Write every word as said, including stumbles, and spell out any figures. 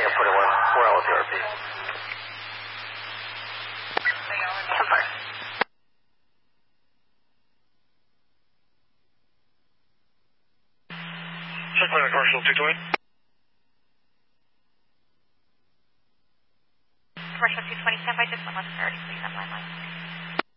and put in one four hour P R P. Confirm. Check line commercial two twenty. Commercial two twenty, stand by just one less priority, please, on line line.